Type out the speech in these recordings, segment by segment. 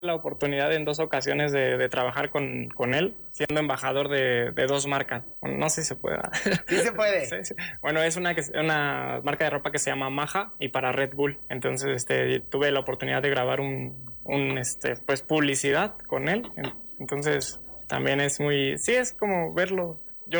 la oportunidad en 2 ocasiones de trabajar con él, siendo embajador de 2 marcas. Bueno, no sé si se pueda. Sí se puede. Sí, sí. Bueno, es una marca de ropa que se llama Maja y para Red Bull. Entonces, tuve la oportunidad de grabar pues publicidad con él. Entonces, también es es como verlo.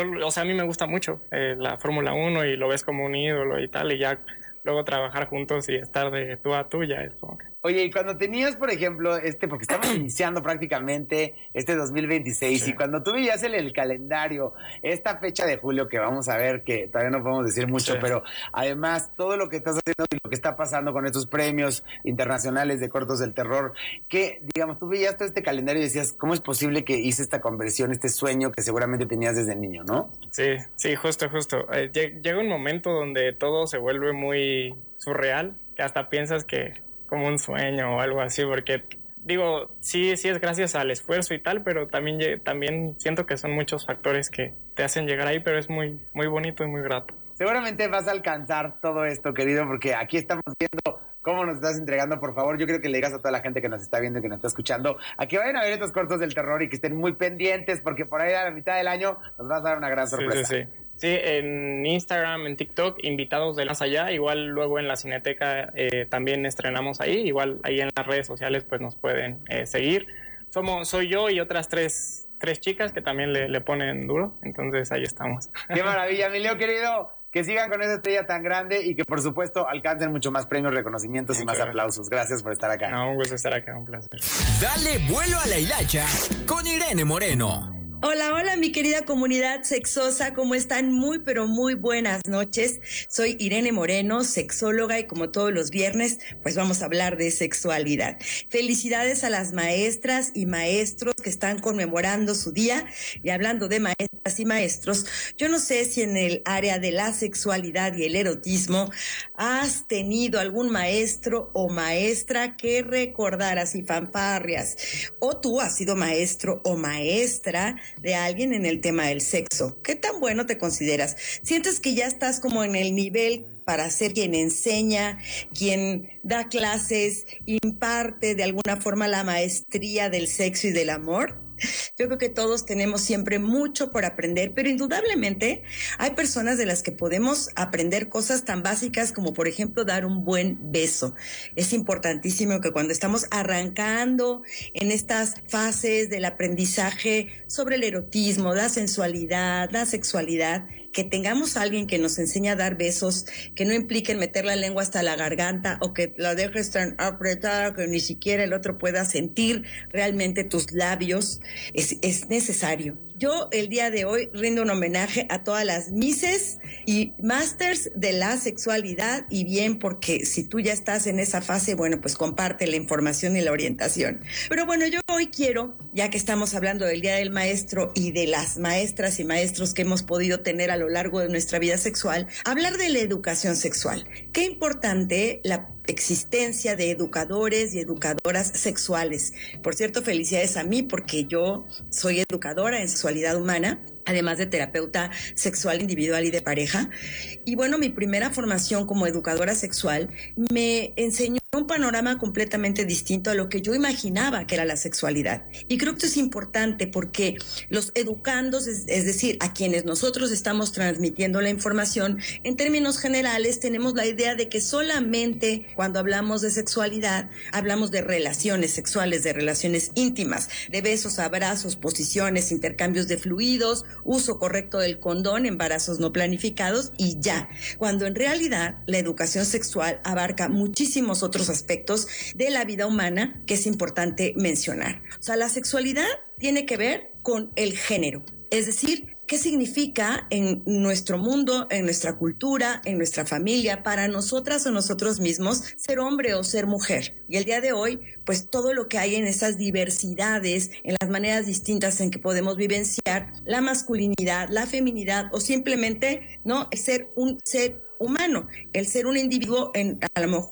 A mí me gusta mucho la Fórmula 1 y lo ves como un ídolo y tal, y ya luego trabajar juntos y estar de tú a tú ya es como que... Oye, y cuando tenías, por ejemplo, porque estamos iniciando prácticamente este 2026, sí. Y cuando tú veías el calendario, esta fecha de julio que vamos a ver, que todavía no podemos decir mucho, sí, pero además todo lo que estás haciendo y lo que está pasando con estos premios internacionales de cortos del terror, que, digamos, tú veías todo este calendario y decías, ¿cómo es posible que hice esta conversión, este sueño que seguramente tenías desde niño, ¿no? Sí, justo. Llega un momento donde todo se vuelve muy surreal, que hasta piensas que como un sueño o algo así, porque digo, sí es gracias al esfuerzo y tal, pero también siento que son muchos factores que te hacen llegar ahí, pero es muy, muy bonito y muy grato. Seguramente vas a alcanzar todo esto, querido, porque aquí estamos viendo cómo nos estás entregando. Por favor, yo creo que le digas a toda la gente que nos está viendo y que nos está escuchando a que vayan a ver estos cortos del terror y que estén muy pendientes, porque por ahí a la mitad del año nos vas a dar una gran sorpresa. Sí, en Instagram, en TikTok, Invitados de Más Allá, igual luego en la Cineteca también estrenamos ahí, igual ahí en las redes sociales pues nos pueden seguir. Soy yo y otras tres chicas que también le ponen duro, entonces ahí estamos. ¡Qué maravilla, mi Leo querido! Que sigan con esa estrella tan grande y que por supuesto alcancen mucho más premios, reconocimientos y más aplausos. Gracias por estar acá. No, un gusto estar acá, un placer. Dale vuelo a la hilacha con Irene Moreno. Hola, mi querida comunidad sexosa, ¿cómo están? Muy, pero muy buenas noches. Soy Irene Moreno, sexóloga, y como todos los viernes, pues vamos a hablar de sexualidad. Felicidades a las maestras y maestros que están conmemorando su día. Y hablando de maestras y maestros, yo no sé si en el área de la sexualidad y el erotismo has tenido algún maestro o maestra que recordar así fanfarrias, o tú has sido maestro o maestra de alguien en el tema del sexo. ¿Qué tan bueno te consideras? ¿Sientes que ya estás como en el nivel para ser quien enseña, quien da clases, imparte de alguna forma la maestría del sexo y del amor? Yo creo que todos tenemos siempre mucho por aprender, pero indudablemente hay personas de las que podemos aprender cosas tan básicas como, por ejemplo, dar un buen beso. Es importantísimo que cuando estamos arrancando en estas fases del aprendizaje sobre el erotismo, la sensualidad, la sexualidad, que tengamos a alguien que nos enseñe a dar besos, que no impliquen meter la lengua hasta la garganta o que la dejes tan apretada que ni siquiera el otro pueda sentir realmente tus labios. Es necesario. Yo el día de hoy rindo un homenaje a todas las misses y masters de la sexualidad, y bien, porque si tú ya estás en esa fase, bueno, pues comparte la información y la orientación. Pero bueno, yo hoy quiero, ya que estamos hablando del Día del Maestro y de las maestras y maestros que hemos podido tener a lo largo de nuestra vida sexual, hablar de la educación sexual. Qué importante la existencia de educadores y educadoras sexuales. Por cierto, felicidades a mí porque yo soy educadora en sexualidad humana, además de terapeuta sexual individual y de pareja. Y bueno, mi primera formación como educadora sexual me enseñó un panorama completamente distinto a lo que yo imaginaba que era la sexualidad. Y creo que esto es importante porque los educandos, es decir, a quienes nosotros estamos transmitiendo la información, en términos generales tenemos la idea de que solamente cuando hablamos de sexualidad hablamos de relaciones sexuales, de relaciones íntimas, de besos, abrazos, posiciones, intercambios de fluidos, uso correcto del condón, embarazos no planificados y ya. Cuando en realidad la educación sexual abarca muchísimos otros aspectos de la vida humana que es importante mencionar. O sea, la sexualidad tiene que ver con el género, es decir, ¿qué significa en nuestro mundo, en nuestra cultura, en nuestra familia, para nosotras o nosotros mismos, ser hombre o ser mujer? Y el día de hoy, pues todo lo que hay en esas diversidades, en las maneras distintas en que podemos vivenciar la masculinidad, la feminidad o simplemente, ¿no?, ser un ser humano, el ser un individuo a lo mejor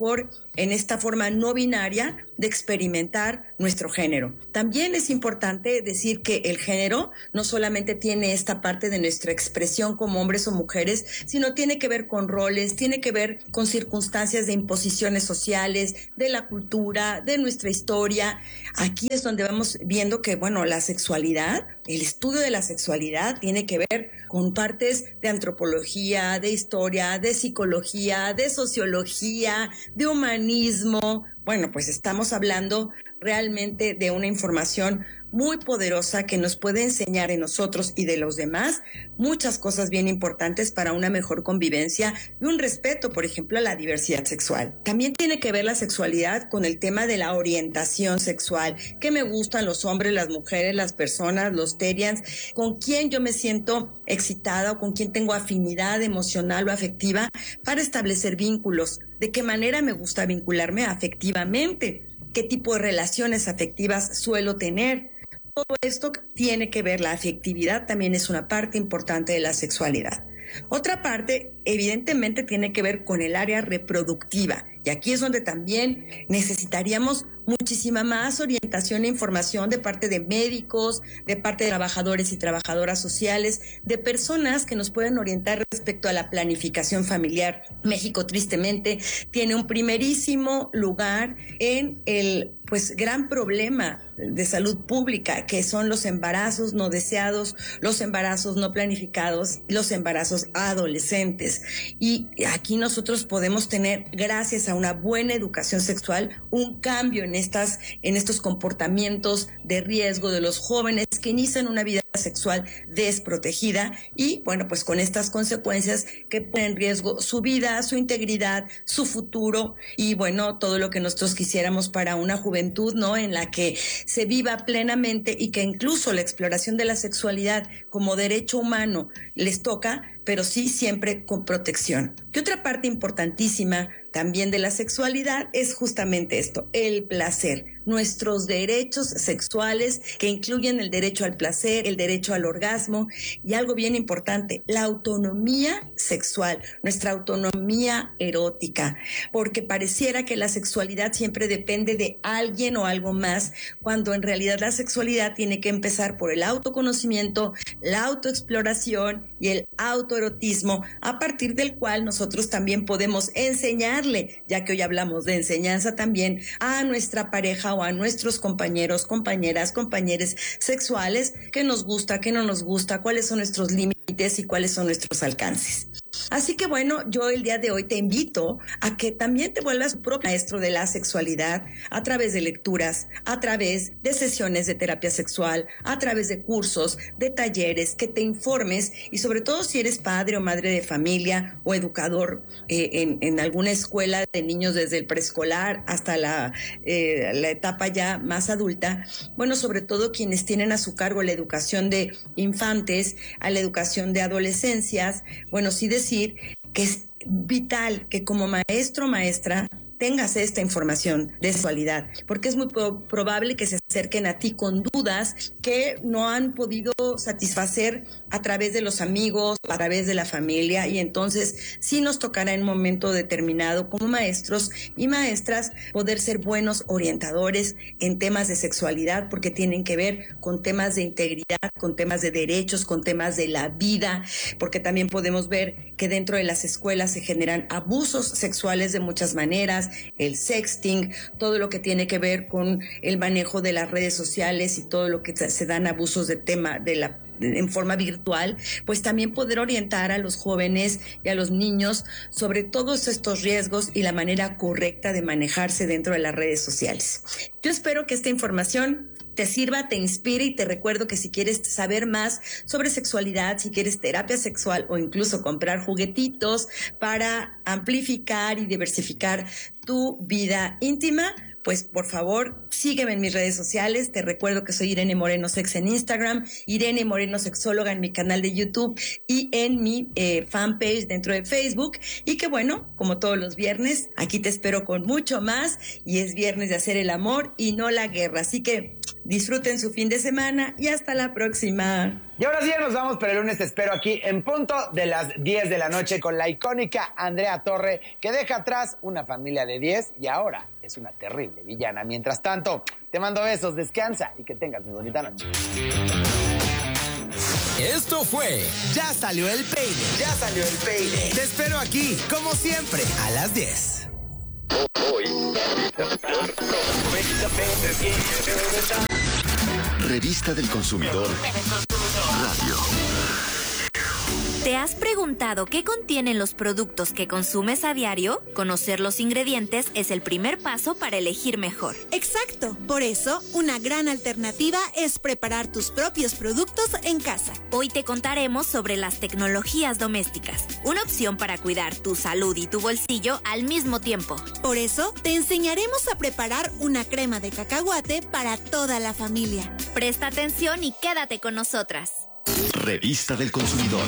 en esta forma no binaria de experimentar nuestro género. También es importante decir que el género no solamente tiene esta parte de nuestra expresión como hombres o mujeres, sino tiene que ver con roles, tiene que ver con circunstancias de imposiciones sociales, de la cultura, de nuestra historia. Aquí es donde vamos viendo que, bueno, la sexualidad, el estudio de la sexualidad tiene que ver con partes de antropología, de historia, de psicología, de sociología, de humanismo. Bueno, pues estamos hablando realmente de una información muy poderosa que nos puede enseñar en nosotros y de los demás muchas cosas bien importantes para una mejor convivencia y un respeto, por ejemplo, a la diversidad sexual. También tiene que ver la sexualidad con el tema de la orientación sexual, qué me gustan los hombres, las mujeres, las personas, los terians, con quién yo me siento excitada o con quién tengo afinidad emocional o afectiva para establecer vínculos, de qué manera me gusta vincularme afectivamente, qué tipo de relaciones afectivas suelo tener. Todo esto tiene que ver, la afectividad también es una parte importante de la sexualidad. Otra parte, evidentemente, tiene que ver con el área reproductiva. Y aquí es donde también necesitaríamos muchísima más orientación e información de parte de médicos, de parte de trabajadores y trabajadoras sociales, de personas que nos pueden orientar respecto a la planificación familiar. México, tristemente, tiene un primerísimo lugar en el gran problema de salud pública, que son los embarazos no deseados, los embarazos no planificados, los embarazos adolescentes. Y aquí nosotros podemos tener, gracias a una buena educación sexual, un cambio en estos comportamientos de riesgo de los jóvenes que inician una vida sexual desprotegida y, bueno, pues con estas consecuencias que ponen en riesgo su vida, su integridad, su futuro y, bueno, todo lo que nosotros quisiéramos para una juventud, ¿no?, en la que se viva plenamente y que incluso la exploración de la sexualidad como derecho humano les toca, pero sí siempre con protección. ¿Qué otra parte importantísima también de la sexualidad es justamente esto, el placer? Nuestros derechos sexuales que incluyen el derecho al placer, el derecho al orgasmo y algo bien importante, la autonomía sexual, nuestra autonomía erótica, porque pareciera que la sexualidad siempre depende de alguien o algo más, cuando en realidad la sexualidad tiene que empezar por el autoconocimiento, la autoexploración y el autoerotismo, a partir del cual nosotros también podemos enseñarle, ya que hoy hablamos de enseñanza también, a nuestra pareja o a nuestros compañeros, compañeras, compañeros sexuales, qué nos gusta, qué no nos gusta, cuáles son nuestros límites y cuáles son nuestros alcances. Así que bueno, yo el día de hoy te invito a que también te vuelvas tu propio maestro de la sexualidad a través de lecturas, a través de sesiones de terapia sexual, a través de cursos, de talleres, que te informes y sobre todo si eres padre o madre de familia o educador en alguna escuela de niños desde el preescolar hasta la etapa ya más adulta, bueno, sobre todo quienes tienen a su cargo la educación de infantes, a la educación de adolescencias, bueno, sí decir que es vital que como maestro o maestra tengas esta información de sexualidad, porque es muy probable que se acerquen a ti con dudas que no han podido satisfacer a través de los amigos, a través de la familia, y entonces sí nos tocará en un momento determinado como maestros y maestras poder ser buenos orientadores en temas de sexualidad, porque tienen que ver con temas de integridad, con temas de derechos, con temas de la vida, porque también podemos ver que dentro de las escuelas se generan abusos sexuales de muchas maneras, el sexting, todo lo que tiene que ver con el manejo de las redes sociales y todo lo que se dan abusos de tema en forma virtual, pues también poder orientar a los jóvenes y a los niños sobre todos estos riesgos y la manera correcta de manejarse dentro de las redes sociales. Yo espero que esta información te sirva, te inspire y te recuerdo que si quieres saber más sobre sexualidad, si quieres terapia sexual o incluso comprar juguetitos para amplificar y diversificar tu vida íntima, pues por favor sígueme en mis redes sociales. Te recuerdo que soy Irene Moreno Sex en Instagram, Irene Moreno Sexóloga en mi canal de YouTube y en mi fanpage dentro de Facebook, y que bueno, como todos los viernes, aquí te espero con mucho más, y es viernes de hacer el amor y no la guerra, así que Disfruten su fin de semana y hasta la próxima. Y ahora sí ya nos vamos, pero el lunes te espero aquí en punto de las 10 de la noche con la icónica Andrea Torre, que deja atrás una familia de 10 y ahora es una terrible villana. Mientras tanto, te mando besos, descansa y que tengas una bonita noche. Esto fue Ya Salió el Peine. Ya salió el peine. Te espero aquí, como siempre, a las 10. Revista del Consumidor Radio. ¿Te has preguntado qué contienen los productos que consumes a diario? Conocer los ingredientes es el primer paso para elegir mejor. Exacto. Por eso, una gran alternativa es preparar tus propios productos en casa. Hoy te contaremos sobre las tecnologías domésticas, una opción para cuidar tu salud y tu bolsillo al mismo tiempo. Por eso, te enseñaremos a preparar una crema de cacahuate para toda la familia. Presta atención y quédate con nosotras. Revista del Consumidor.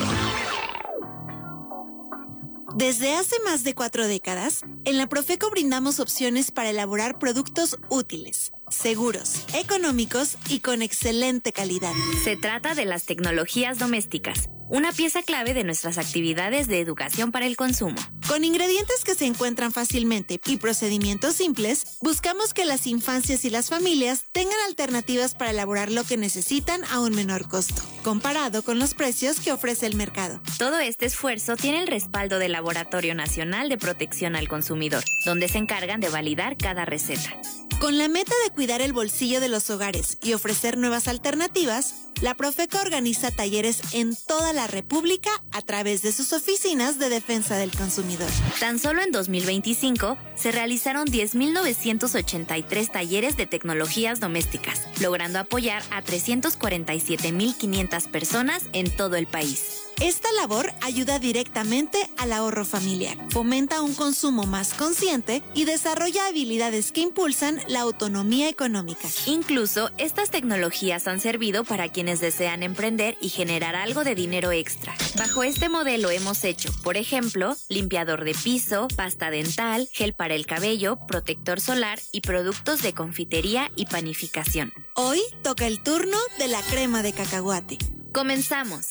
Desde hace más de 4 décadas, en la Profeco brindamos opciones para elaborar productos útiles, seguros, económicos y con excelente calidad. Se trata de las tecnologías domésticas, una pieza clave de nuestras actividades de educación para el consumo. Con ingredientes que se encuentran fácilmente y procedimientos simples, buscamos que las infancias y las familias tengan alternativas para elaborar lo que necesitan a un menor costo, comparado con los precios que ofrece el mercado. Todo este esfuerzo tiene el respaldo del Laboratorio Nacional de Protección al Consumidor, donde se encargan de validar cada receta. Con la meta de cuidar el bolsillo de los hogares y ofrecer nuevas alternativas, la Profeco organiza talleres en toda la República a través de sus oficinas de defensa del consumidor. Tan solo en 2025 se realizaron 10.983 talleres de tecnologías domésticas, logrando apoyar a 347.500 personas en todo el país. Esta labor ayuda directamente al ahorro familiar, fomenta un consumo más consciente y desarrolla habilidades que impulsan la autonomía económica. Incluso, estas tecnologías han servido para quienes desean emprender y generar algo de dinero extra. Bajo este modelo hemos hecho, por ejemplo, limpiador de piso, pasta dental, gel para el cabello, protector solar y productos de confitería y panificación. Hoy toca el turno de la crema de cacahuate. ¡Comenzamos!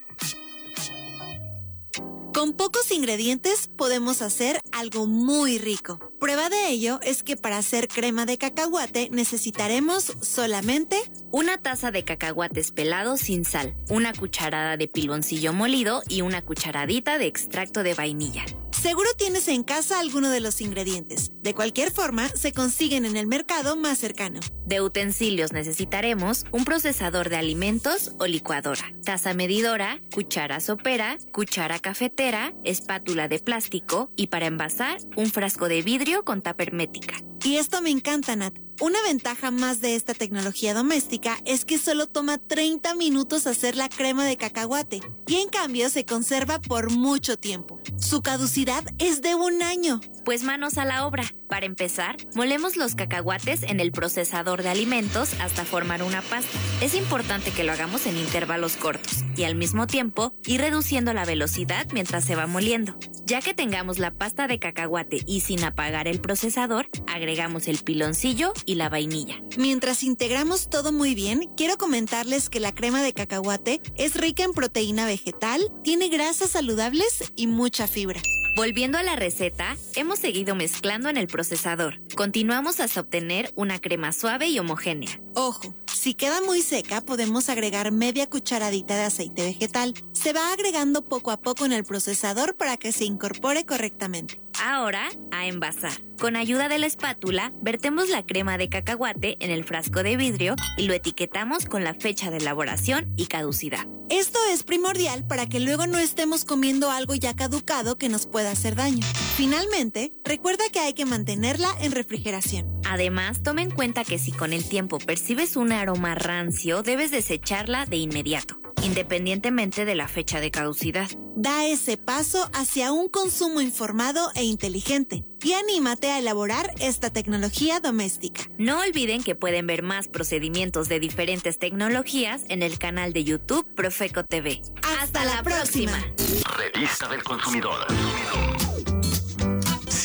Con pocos ingredientes podemos hacer algo muy rico. Prueba de ello es que para hacer crema de cacahuate necesitaremos solamente una taza de cacahuates pelados sin sal, una cucharada de piloncillo molido y una cucharadita de extracto de vainilla. Seguro tienes en casa alguno de los ingredientes. De cualquier forma, se consiguen en el mercado más cercano. De utensilios necesitaremos un procesador de alimentos o licuadora, taza medidora, cuchara sopera, cuchara cafetera, espátula de plástico y para envasar un frasco de vidrio con tapa hermética. Y esto me encanta, Nat. Una ventaja más de esta tecnología doméstica es que solo toma 30 minutos hacer la crema de cacahuate y en cambio se conserva por mucho tiempo. Su caducidad es de 1 año. Pues manos a la obra. Para empezar, molemos los cacahuates en el procesador de alimentos hasta formar una pasta. Es importante que lo hagamos en intervalos cortos y al mismo tiempo ir reduciendo la velocidad mientras se va moliendo. Ya que tengamos la pasta de cacahuate y sin apagar el procesador, agregamos el piloncillo y la vainilla. Mientras integramos todo muy bien, quiero comentarles que la crema de cacahuate es rica en proteína vegetal, tiene grasas saludables y mucha fibra. Volviendo a la receta, hemos seguido mezclando en el procesador. Continuamos hasta obtener una crema suave y homogénea. Ojo, si queda muy seca, podemos agregar media cucharadita de aceite vegetal. Se va agregando poco a poco en el procesador para que se incorpore correctamente. Ahora, a envasar. Con ayuda de la espátula, vertemos la crema de cacahuate en el frasco de vidrio y lo etiquetamos con la fecha de elaboración y caducidad. Esto es primordial para que luego no estemos comiendo algo ya caducado que nos pueda hacer daño. Finalmente, recuerda que hay que mantenerla en refrigeración. Además, toma en cuenta que si con el tiempo percibes un aroma rancio, debes desecharla de inmediato, independientemente de la fecha de caducidad. Da ese paso hacia un consumo informado e inteligente y anímate a elaborar esta tecnología doméstica. No olviden que pueden ver más procedimientos de diferentes tecnologías en el canal de YouTube Profeco TV. ¡Hasta la próxima! Revista del Consumidor.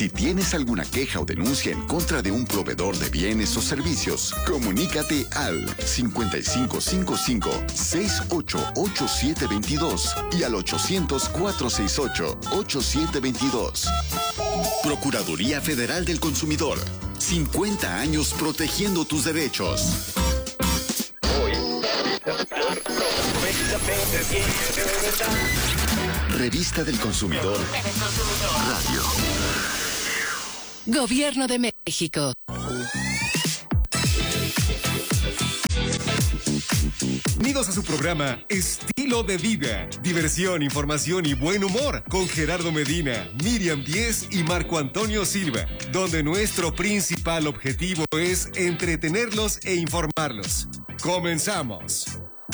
Si tienes alguna queja o denuncia en contra de un proveedor de bienes o servicios, comunícate al 5555-688722 y al 800-468-8722. Procuraduría Federal del Consumidor. 50 años protegiendo tus derechos. Revista del Consumidor. Radio. Gobierno de México. Bienvenidos a su programa Estilo de Vida, diversión, información y buen humor con Gerardo Medina, Miriam Díez y Marco Antonio Silva, donde nuestro principal objetivo es entretenerlos e informarlos. ¡Comenzamos!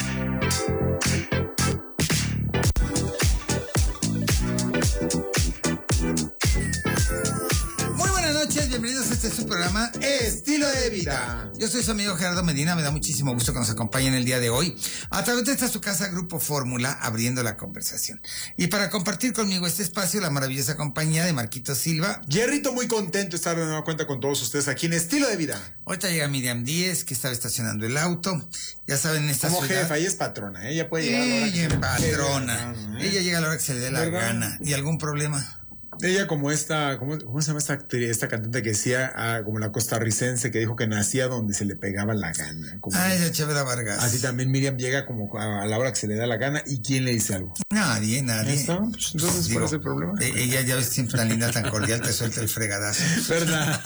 Bienvenidos a este su programa Estilo de Vida. Yo soy su amigo Gerardo Medina, me da muchísimo gusto que nos acompañen el día de hoy a través de esta su casa Grupo Fórmula, abriendo la conversación. Y para compartir conmigo este espacio, la maravillosa compañía de Marquito Silva. Jerrito, muy contento de estar de nueva cuenta con todos ustedes aquí en Estilo de Vida. Ahorita llega Miriam Díez, que estaba estacionando el auto. Ya saben, en esta como ciudad... jefa, ella es patrona, ella puede llegar a la hora que patrona. Ella llega a la hora que se le dé la gana. ¿Y algún problema? Ella como esta, ¿cómo se llama esta actriz, esta cantante que decía, como la costarricense que dijo que nacía donde se le pegaba la gana? Ella Chévere Vargas. Así también Miriam llega como a la hora que se le da la gana. ¿Y quién le dice algo? Nadie. ¿Está? Pues, entonces, ¿cuál es el problema? Ella ya ves siempre tan linda, tan cordial, te suelta el fregadazo. ¿Verdad?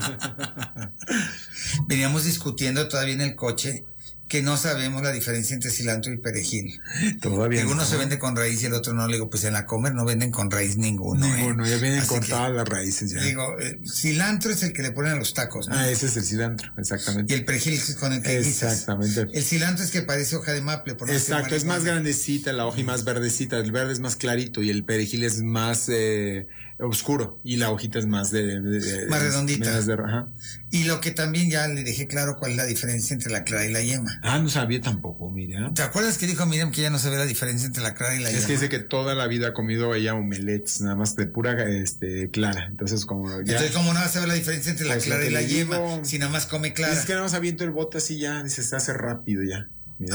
Veníamos discutiendo todavía en el coche que no sabemos la diferencia entre cilantro y perejil. Todavía uno no. Se vende con raíz y el otro no. Le digo, pues en la Comer no venden con raíz ninguno. Ya vienen cortadas las raíces ya. Digo, cilantro es el que le ponen a los tacos, ¿no? Ese es el cilantro, exactamente. Y el perejil es con el que exactamente. El cilantro es que parece hoja de maple. Por exacto, es más grandecita la hoja y más verdecita. El verde es más clarito y el perejil es más oscuro y la hojita es más más redondita. Ajá. Y lo que también ya le dejé claro cuál es la diferencia entre la clara y la yema. No sabía tampoco, Miriam. ¿Te acuerdas que dijo Miriam que ya no sabía la diferencia entre la clara y la yema? Es que dice que toda la vida ha comido ella omelets, nada más de pura clara. Entonces como no va a saber la diferencia entre la clara y la yema, si nada más come clara. Es que nada más aviento el bote así ya, dice, se hace rápido ya.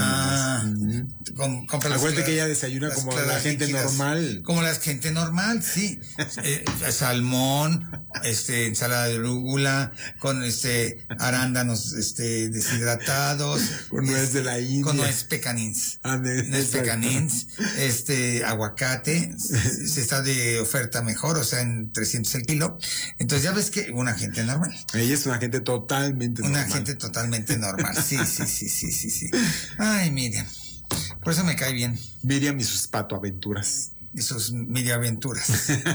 Acuérdate que ella desayuna como la gente normal. Como la gente normal, sí. Salmón, ensalada de rúgula, con arándanos deshidratados. Con nuez de la India. Con nuez pecanins. Nuez pecanins, aguacate. Se está de oferta mejor, o sea, en 300 el kilo. Entonces ya ves que una gente normal. Ella es una gente totalmente normal. Una gente totalmente normal, sí. Ay, Miriam. Por eso me cae bien. Miriam y sus patoaventuras. Y sus Miriaventuras.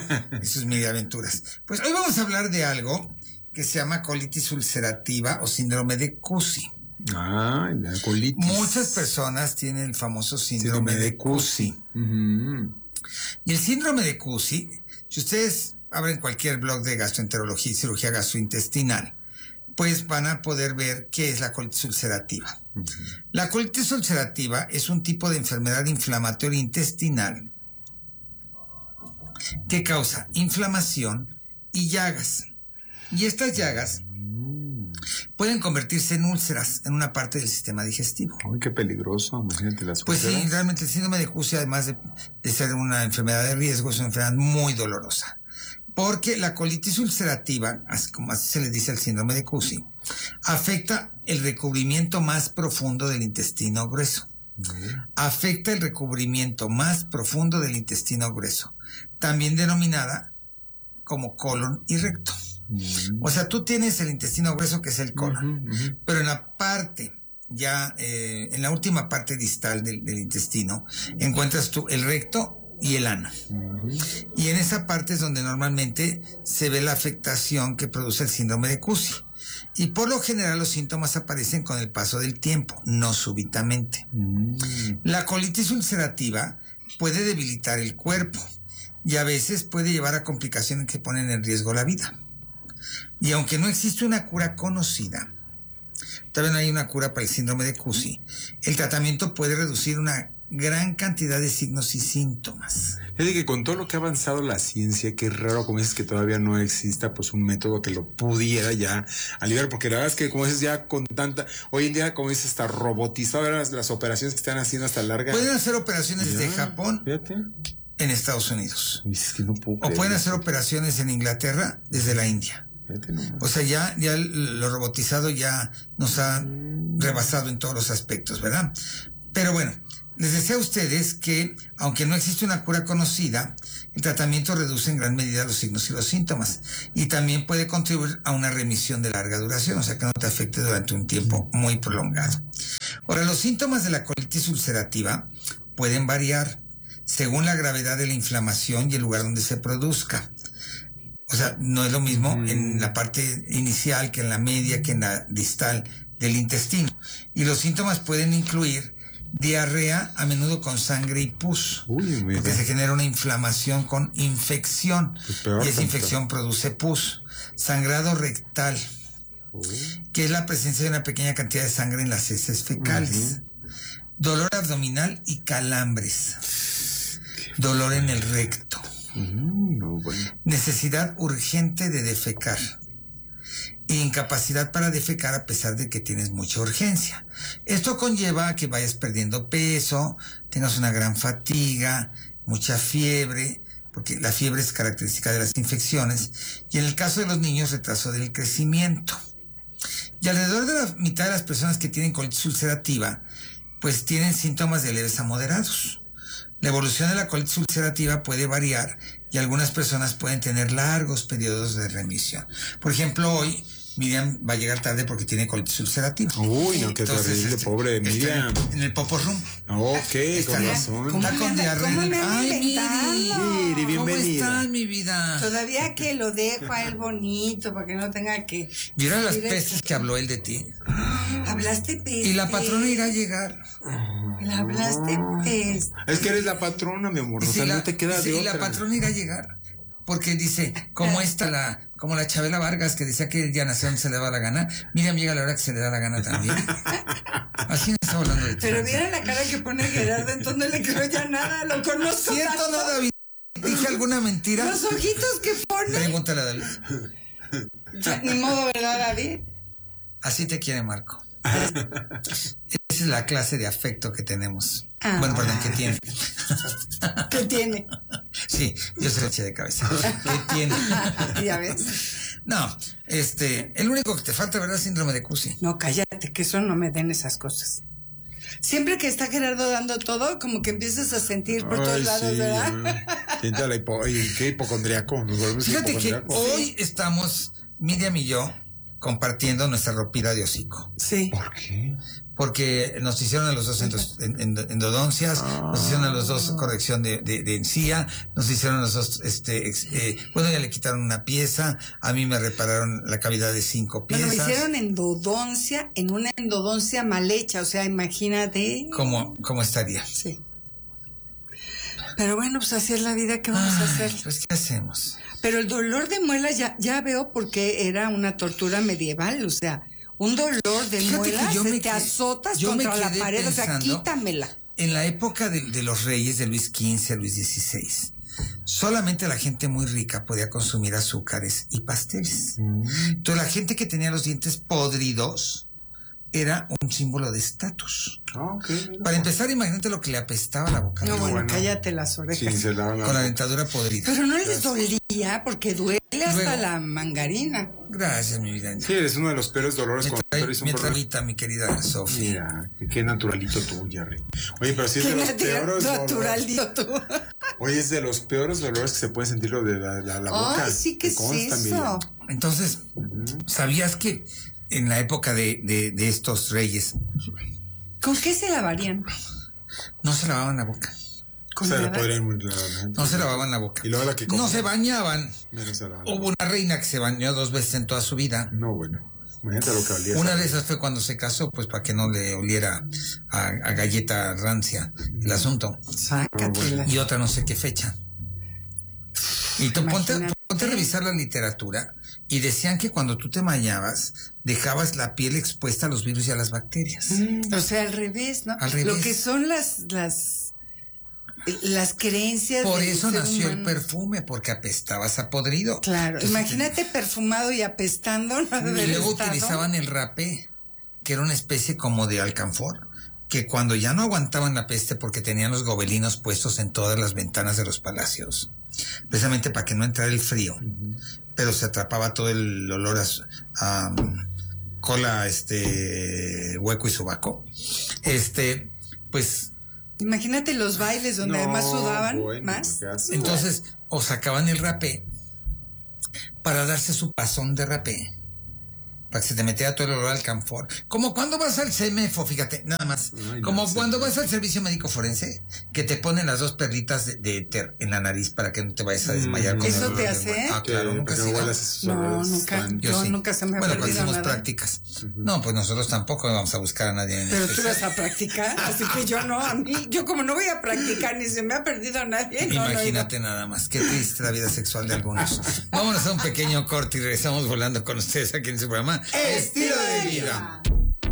Pues hoy vamos a hablar de algo que se llama colitis ulcerativa o síndrome de Cusi. La colitis. Muchas personas tienen el famoso síndrome de Cusi. Uh-huh. Y el síndrome de Cusi, si ustedes abren cualquier blog de gastroenterología y cirugía gastrointestinal, pues van a poder ver qué es la colitis ulcerativa. Uh-huh. La colitis ulcerativa es un tipo de enfermedad inflamatoria intestinal que causa inflamación y llagas. Y estas llagas pueden convertirse en úlceras en una parte del sistema digestivo. ¡Ay, qué peligroso! Imagínate las úlceras. Pues sí, realmente el síndrome de Cusi, además de ser una enfermedad de riesgo, es una enfermedad muy dolorosa. Porque la colitis ulcerativa, como así se le dice al síndrome de Cusi, afecta el recubrimiento más profundo del intestino grueso. Afecta el recubrimiento más profundo del intestino grueso, también denominada como colon y recto. O sea, tú tienes el intestino grueso, que es el colon, pero en la parte, en la última parte distal del intestino, encuentras tú el recto y el ano. Y en esa parte es donde normalmente se ve la afectación que produce el síndrome de Cusi. Y por lo general los síntomas aparecen con el paso del tiempo, no súbitamente. La colitis ulcerativa puede debilitar el cuerpo y a veces puede llevar a complicaciones que ponen en riesgo la vida. Y aunque no existe una cura conocida, todavía no hay una cura para el síndrome de Cusi, el tratamiento puede reducir una gran cantidad de signos y síntomas. Es decir, que con todo lo que ha avanzado la ciencia, que es raro, como dices, que todavía no exista pues un método que lo pudiera ya aliviar, porque la verdad es que, como dices, ya con tanta, hoy en día, como dices, hasta robotizadas las operaciones que están haciendo hasta larga. Pueden hacer operaciones Ya, desde Japón fíjate. en Estados Unidos. Es que no puedo O creer pueden eso. hacer operaciones en Inglaterra desde la India. Fíjate nomás. O sea, ya lo robotizado ya nos ha rebasado en todos los aspectos, ¿verdad? Pero bueno, les decía a ustedes que, aunque no existe una cura conocida, el tratamiento reduce en gran medida los signos y los síntomas y también puede contribuir a una remisión de larga duración, o sea, que no te afecte durante un tiempo muy prolongado. Ahora, los síntomas de la colitis ulcerativa pueden variar según la gravedad de la inflamación y el lugar donde se produzca. O sea, no es lo mismo en la parte inicial que en la media, que en la distal del intestino. Y los síntomas pueden incluir diarrea, a menudo con sangre y pus, porque se genera una inflamación con infección, y esa infección produce pus. Sangrado rectal, que es la presencia de una pequeña cantidad de sangre en las heces fecales. Dolor abdominal y calambres. Dolor en el recto. Necesidad urgente de defecar. Incapacidad para defecar a pesar de que tienes mucha urgencia. Esto conlleva a que vayas perdiendo peso, tengas una gran fatiga, mucha fiebre, porque la fiebre es característica de las infecciones, y en el caso de los niños, retraso del crecimiento. Y alrededor de la mitad de las personas que tienen colitis ulcerativa, pues tienen síntomas de leves a moderados. La evolución de la colitis ulcerativa puede variar y algunas personas pueden tener largos periodos de remisión. Por ejemplo, hoy Miriam va a llegar tarde porque tiene colitis ulcerativa. Uy, no, qué terrible, pobre de Miriam. En el Popo Room. Ok, con razón. Está con diarrea. Ay, Miri, bienvenida. ¿Cómo estás, mi vida? Todavía que lo dejo a él bonito para que no tenga que... ¿Vieron las pestes que habló él de ti? Hablaste peste. Y la patrona irá a llegar. Le hablaste peste. Es que eres la patrona, mi amor. O sea, no te queda de y otra. la patrona irá a llegar. Porque dice, como la Chabela Vargas que decía que ya nació donde se le daba la gana, Miriam llega a la hora que se le da la gana también. Así me está hablando de ti. Pero vieron la cara que pone Gerardo, entonces no le creo ya nada, lo conozco. ¿Cierto tanto. no, David? ¿Dije alguna mentira? Los ojitos que pone. Pregúntale a David. Ni modo, ¿verdad, David? Así te quiere Marco. Esa es la clase de afecto que tenemos. Bueno, perdón, que tiene. ¿Qué tiene? Sí, yo se lo eché de cabeza. ¿Qué tiene? Ya ves. No, el único que te falta, ¿verdad? Síndrome de Cusi. No, cállate, que eso no me den esas cosas. Siempre que está Gerardo dando todo, como que empiezas a sentir por todos lados, ¿verdad? Sienta la qué hipocondriaco. Fíjate que hoy estamos, Miriam y yo, compartiendo nuestra ropita de hocico. Sí. ¿Por qué? Porque nos hicieron a los dos endodoncias, nos hicieron a los dos corrección de encía, nos hicieron a los dos, bueno, ya le quitaron una pieza, a mí me repararon la cavidad de 5 piezas. Bueno, me hicieron endodoncia en una endodoncia mal hecha, o sea, imagínate. ¿Cómo estaría? Sí. Pero bueno, pues así es la vida, ¿qué vamos a hacer? Pues, ¿qué hacemos? Pero el dolor de muelas ya veo por qué era una tortura medieval, o sea, un dolor de muelas, te azotas contra la pared, o sea, quítamela. En la época de los reyes, de Luis XV, Luis XVI, solamente la gente muy rica podía consumir azúcares y pasteles. Entonces la gente que tenía los dientes podridos era un símbolo de estatus. Para empezar, imagínate lo que le apestaba la boca. No, bueno, cállate las orejas. Sí, con la dentadura podrida. Pero no les dolía, porque duele hasta la mangarina. Gracias, mi vida. Sí, eres uno de los peores dolores cuando eres un Mientras, mi querida Sofía. Mira, qué naturalito tú, Jerry. Oye, pero sí es de los peores naturalito tú. Oye, es de los peores dolores que se puede sentir lo de la boca. Ay, sí, ¿qué es eso? Entonces, ¿sabías que en la época de estos reyes, ¿con qué se lavarían? No se lavaban la boca. No se lavaban la boca. Y luego la que no se bañaban. Hubo una reina que se bañó 2 veces en toda su vida. No, bueno. Imagínate lo que olía. Una de esas fue cuando se casó, pues para que no le oliera a galleta rancia el asunto. Sácatela. Y otra no sé qué fecha. Y tú ponte a revisar la literatura y decían que cuando tú te bañabas dejabas la piel expuesta a los virus y a las bacterias. O sea, al revés, ¿no? Al revés. Lo que son las las creencias. Por eso nació el perfume, porque apestabas a podrido. Claro, entonces, imagínate perfumado y apestando. Y luego utilizaban el rapé, que era una especie como de alcanfor, que cuando ya no aguantaban la peste porque tenían los gobelinos puestos en todas las ventanas de los palacios, precisamente para que no entrara el frío, pero se atrapaba todo el olor a cola, hueco y sobaco. Pues imagínate los bailes donde además sudaban más. Entonces, o sacaban el rapé para darse su pasón de rapé, para que se te metiera todo el olor al camfor. Como cuando vas al CEMEFO, fíjate, nada más. Cuando vas al servicio médico forense, que te ponen las 2 perlitas de éter en la nariz para que no te vayas a desmayar. ¿Eso te hace? Claro, nunca se No, nunca. Yo nunca se me ha perdido cuando hicimos nada. Prácticas. No, pues nosotros tampoco vamos a buscar a nadie. Pero tú vas a practicar, así que yo no, a mí, yo como no voy a practicar ni se me ha perdido nadie. Imagínate nada más, qué triste la vida sexual de algunos. Vámonos a un pequeño corte y regresamos volando con ustedes aquí en su programa Estilo de Vida.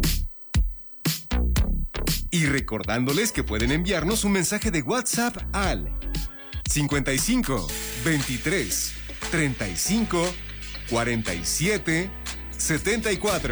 Y recordándoles que pueden enviarnos un mensaje de WhatsApp al 55 23 35 47 74.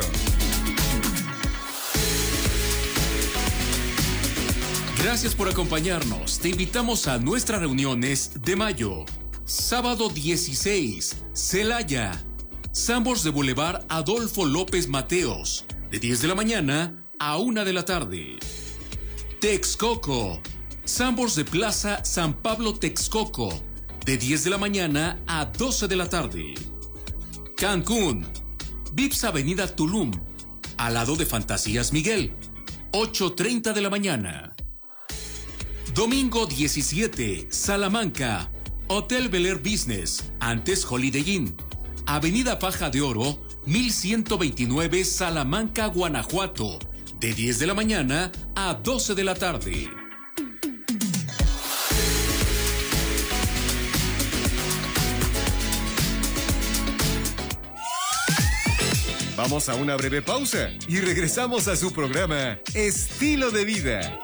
Gracias por acompañarnos. Te invitamos a nuestras reuniones de mayo. Sábado 16, Celaya. Sambors de Boulevard Adolfo López Mateos, de 10 de la mañana a 1 de la tarde. Texcoco. Sambors de Plaza San Pablo Texcoco, de 10 de la mañana a 12 de la tarde. Cancún. Vips Avenida Tulum, al lado de Fantasías Miguel, 8:30 de la mañana. Domingo 17, Salamanca. Hotel Bel Air Business, antes Holiday Inn, Avenida Faja de Oro, 1129, Salamanca, Guanajuato, de 10 de la mañana a 12 de la tarde. Vamos a una breve pausa y regresamos a su programa Estilo de Vida.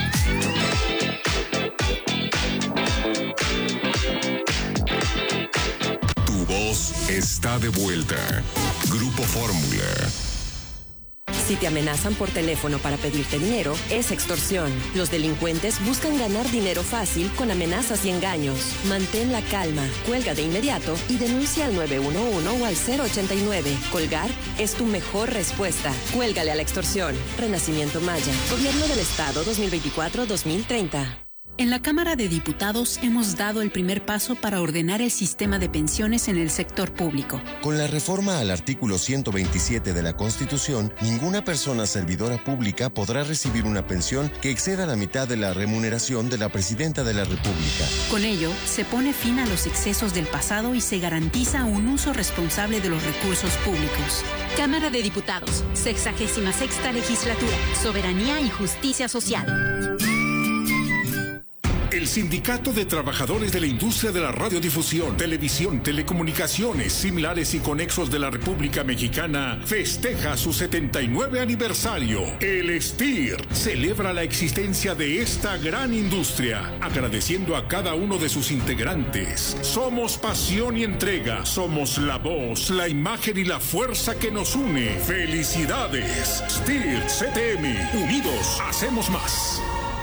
Tu voz está de vuelta. Grupo Fórmula. Si te amenazan por teléfono para pedirte dinero, es extorsión. Los delincuentes buscan ganar dinero fácil con amenazas y engaños. Mantén la calma, cuelga de inmediato y denuncia al 911 o al 089. Colgar es tu mejor respuesta. Cuélgale a la extorsión. Renacimiento Maya. Gobierno del Estado 2024-2030. En la Cámara de Diputados hemos dado el primer paso para ordenar el sistema de pensiones en el sector público. Con la reforma al artículo 127 de la Constitución, ninguna persona servidora pública podrá recibir una pensión que exceda la mitad de la remuneración de la Presidenta de la República. Con ello, se pone fin a los excesos del pasado y se garantiza un uso responsable de los recursos públicos. Cámara de Diputados, 66ª Legislatura, Soberanía y Justicia Social. El Sindicato de Trabajadores de la Industria de la Radiodifusión, Televisión, Telecomunicaciones, Similares y Conexos de la República Mexicana festeja su 79 aniversario. El STIR celebra la existencia de esta gran industria, agradeciendo a cada uno de sus integrantes. Somos pasión y entrega, somos la voz, la imagen y la fuerza que nos une. ¡Felicidades! STIR CTM, unidos hacemos más.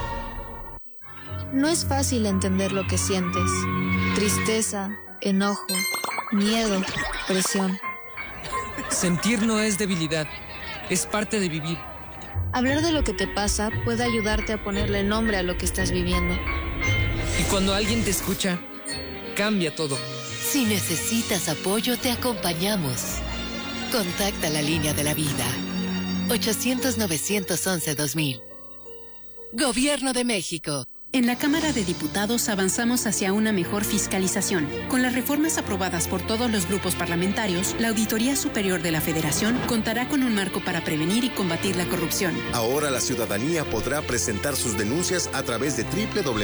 No es fácil entender lo que sientes. Tristeza, enojo, miedo, presión. Sentir no es debilidad, es parte de vivir. Hablar de lo que te pasa puede ayudarte a ponerle nombre a lo que estás viviendo. Y cuando alguien te escucha, cambia todo. Si necesitas apoyo, te acompañamos. Contacta la línea de la vida. 800-911-2000. Gobierno de México. En la Cámara de Diputados avanzamos hacia una mejor fiscalización. Con las reformas aprobadas por todos los grupos parlamentarios, la Auditoría Superior de la Federación contará con un marco para prevenir y combatir la corrupción. Ahora la ciudadanía podrá presentar sus denuncias a través de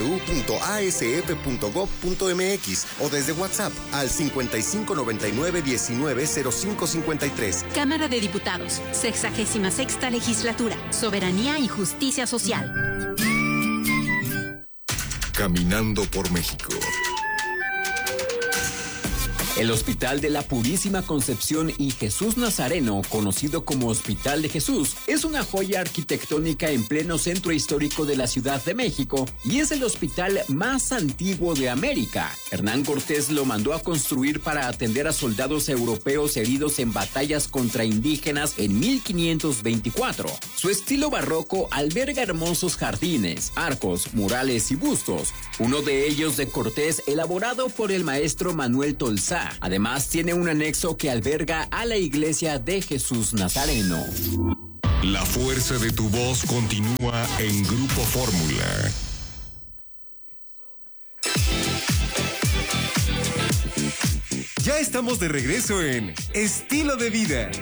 www.asf.gov.mx o desde WhatsApp al 5599-190553. Cámara de Diputados, 66ª Legislatura, Soberanía y Justicia Social. Caminando por México. El Hospital de la Purísima Concepción y Jesús Nazareno, conocido como Hospital de Jesús, es una joya arquitectónica en pleno centro histórico de la Ciudad de México y es el hospital más antiguo de América. Hernán Cortés lo mandó a construir para atender a soldados europeos heridos en batallas contra indígenas en 1524. Su estilo barroco alberga hermosos jardines, arcos, murales y bustos, uno de ellos de Cortés elaborado por el maestro Manuel Tolsá. Además, tiene un anexo que alberga a la iglesia de Jesús Nazareno. La fuerza de tu voz continúa en Grupo Fórmula. Ya estamos de regreso en Estilo de Vida.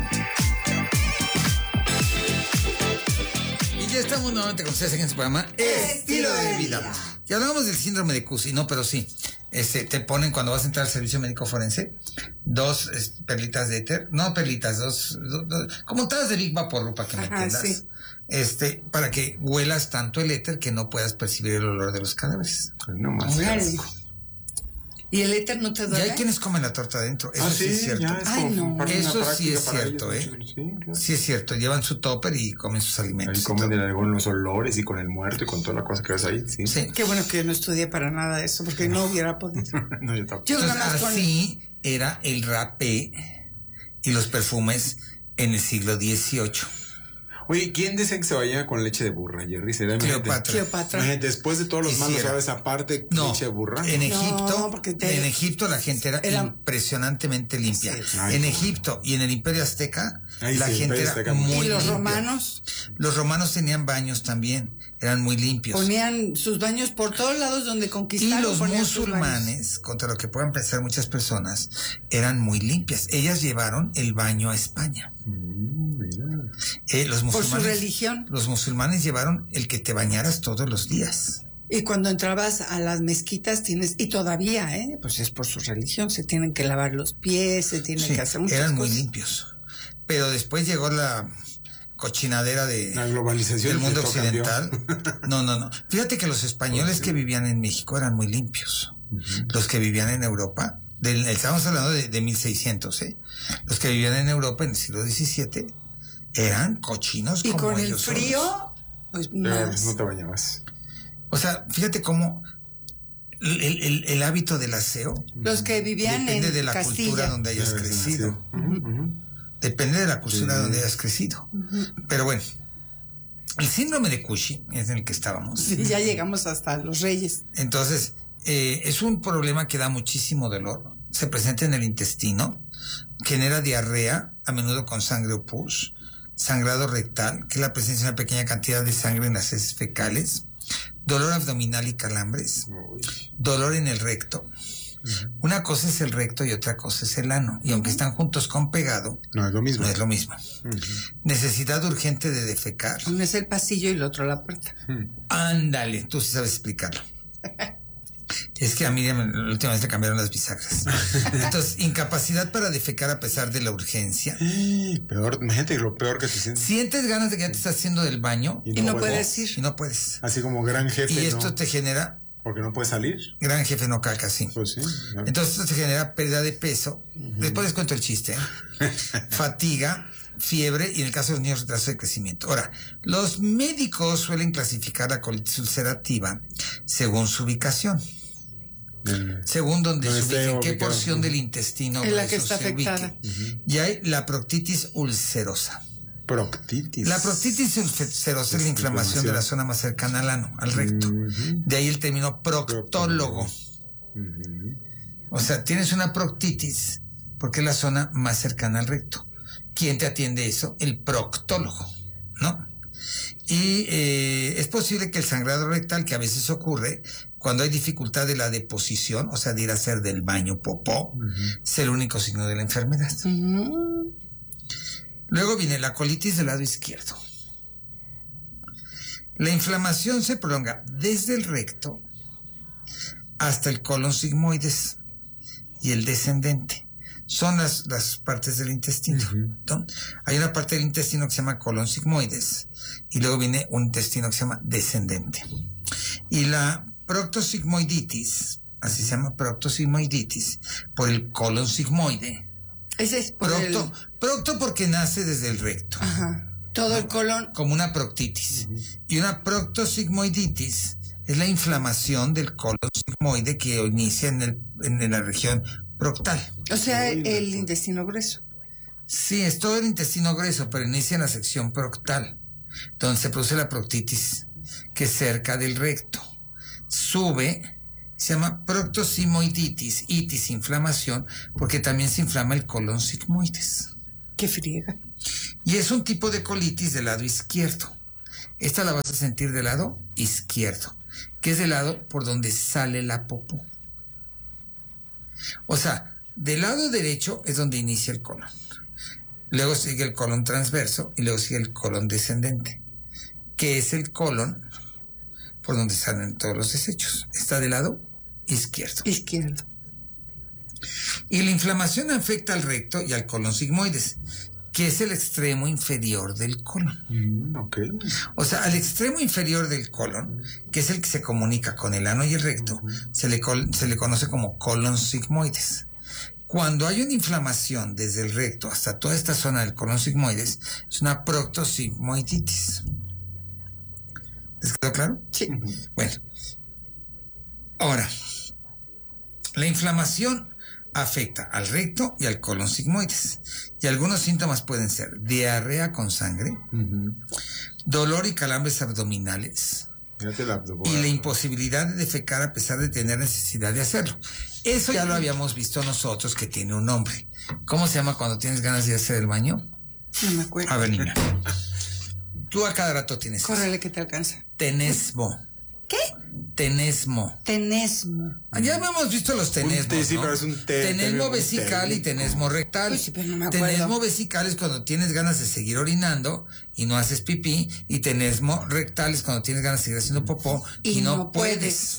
Y ya estamos nuevamente con ustedes en este programa Estilo de Vida. Y hablamos del síndrome de Cushing, no, pero sí. Te ponen cuando vas a entrar al servicio médico forense 2 perlitas de éter, no perlitas, dos como tazas de Big Vapor, para que me entiendas. Sí. Para que huelas tanto el éter que no puedas percibir el olor de los cadáveres. No más. ¿Y el éter no te duele? Ya hay quienes comen la torta adentro. Eso sí es cierto. Eso sí es cierto, Sí, claro. Sí es cierto. Llevan su topper y comen sus alimentos. Ahí comen con los olores y con el muerto y con toda la cosa que ves ahí. Sí. Qué bueno que no estudié para nada eso, porque no hubiera podido. No, yo tampoco. Así era el rapé y los perfumes en el siglo XVIII. Oye, ¿quién dice que se vaya con leche de burra, Jerry? Cleopatra. Después de todos los malos sabes, aparte, leche de burra. En Egipto la gente era impresionantemente limpia. Sí. En Egipto y en el Imperio Azteca, la gente era muy limpia. ¿Y los romanos? Los romanos tenían baños también, eran muy limpios. Ponían sus baños por todos lados donde conquistaron. Y los musulmanes, contra lo que puedan pensar muchas personas, eran muy limpias. Ellas llevaron el baño a España. Por su religión. Los musulmanes llevaron el que te bañaras todos los días. Y cuando entrabas a las mezquitas y todavía, pues es por su religión, se tienen que lavar los pies, se tienen que hacer muchas cosas. Eran muy limpios. Pero después llegó la cochinadera de la globalización del mundo occidental. No. Fíjate que los españoles que vivían en México eran muy limpios. Los que vivían en Europa, estamos hablando de 1600, los que vivían en Europa en el siglo XVII eran cochinos y como con el ellos frío solos. Pues no te bañabas. O sea, fíjate cómo el hábito del aseo los que vivían depende en de la Castilla. Cultura donde hayas crecido. Depende de la cultura donde hayas crecido. Pero bueno, el síndrome de Cushing es en el que estábamos. Sí, ya llegamos hasta los reyes. Entonces, es un problema que da muchísimo dolor. Se presenta en el intestino, genera diarrea, a menudo con sangre o pus, sangrado rectal, que es la presencia de una pequeña cantidad de sangre en las heces fecales, dolor abdominal y calambres, dolor en el recto. Una cosa es el recto y otra cosa es el ano, y aunque están juntos con pegado, no es lo mismo. Necesidad urgente de defecar. Uno es el pasillo y el otro la puerta. Ándale, tú sí sabes explicarlo. Es que a Miriam la última vez le cambiaron las bisagras. Entonces, incapacidad para defecar a pesar de la urgencia. Peor, imagínate lo peor que te sientes. Sientes ganas de que ya te estás haciendo del baño y no puedes ir. Y no puedes. Así como gran jefe. Y esto te genera... Porque no puedes salir. Gran jefe no caca, sí. Pues sí. Claro. Entonces esto te genera pérdida de peso. Después les cuento el chiste. Fatiga, fiebre y en el caso de los niños retraso de crecimiento. Ahora, los médicos suelen clasificar la colitis ulcerativa según su ubicación. Según donde se ubique, en qué porción del intestino en la que está afectada. Y hay la proctitis ulcerosa. La proctitis ulcerosa es la inflamación de la zona más cercana al ano, al recto. De ahí el término proctólogo. O sea, tienes una proctitis porque es la zona más cercana al recto. ¿Quién te atiende eso? El proctólogo, ¿no? Y es posible que el sangrado rectal, que a veces ocurre cuando hay dificultad de la deposición, o sea, de ir a hacer del baño popó, sea el único signo de la enfermedad. Luego viene la colitis del lado izquierdo. La inflamación se prolonga desde el recto hasta el colon sigmoides y el descendente. Son las partes del intestino. ¿No? Hay una parte del intestino que se llama colon sigmoides y luego viene un intestino que se llama descendente. Y la proctosigmoiditis, así se llama proctosigmoiditis, por el colon sigmoide. Ese es por procto porque nace desde el recto. Ajá. Todo el colon. Como una proctitis. Y una proctosigmoiditis es la inflamación del colon sigmoide que inicia en la región proctal. O sea, el intestino grueso. Sí, es todo el intestino grueso, pero inicia en la sección proctal, donde se produce la proctitis, que es cerca del recto. Sube, se llama proctosigmoiditis, itis, inflamación, porque también se inflama el colon sigmoides. ¡Qué friega! Y es un tipo de colitis del lado izquierdo. Esta la vas a sentir del lado izquierdo, que es del lado por donde sale la popó. O sea, del lado derecho es donde inicia el colon. Luego sigue el colon transverso y luego sigue el colon descendente, que es el colon por donde salen todos los desechos. Está del lado izquierdo. Izquierdo. Y la inflamación afecta al recto y al colon sigmoides, que es el extremo inferior del colon. Okay. O sea, al extremo inferior del colon, que es el que se comunica con el ano y el recto, se le conoce como colon sigmoides. Cuando hay una inflamación desde el recto hasta toda esta zona del colon sigmoides, es una proctosigmoiditis. ¿Les quedó claro? Sí. Bueno. Ahora, la inflamación afecta al recto y al colon sigmoides. Y algunos síntomas pueden ser diarrea con sangre, dolor y calambres abdominales, y la imposibilidad de defecar a pesar de tener necesidad de hacerlo. Eso ya lo habíamos visto nosotros, que tiene un nombre. ¿Cómo se llama cuando tienes ganas de hacer el baño? No me acuerdo. A ver, niña. Tú a cada rato tienes Córrele que te alcanza. tenesmo. ¿Qué? Tenesmo. Tenesmo. Ya hemos visto los tenesmos, sí, ¿no? pero es un Tenesmo vesical y tenesmo rectal. Pues sí, pero no me acuerdo. Tenesmo vesical es cuando tienes ganas de seguir orinando y no haces pipí, y tenesmo rectal es cuando tienes ganas de seguir haciendo popó y no puedes.